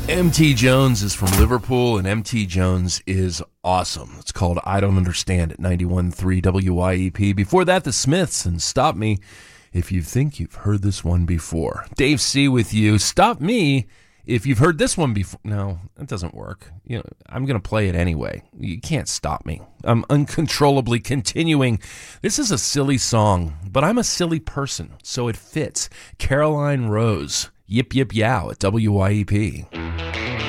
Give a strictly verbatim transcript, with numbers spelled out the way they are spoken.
M T Jones is from Liverpool, and M T Jones is awesome. It's called I Don't Understand at ninety-one point three W Y E P. Before that, The Smiths and Stop Me if you think you've heard this one before. Dave C. with you. Stop me if you've heard this one before. No, that doesn't work. You know, I'm going to play it anyway. You can't stop me. I'm uncontrollably continuing. This is a silly song, but I'm a silly person, so it fits. Caroline Rose. Yip Yip Yow at W Y E P.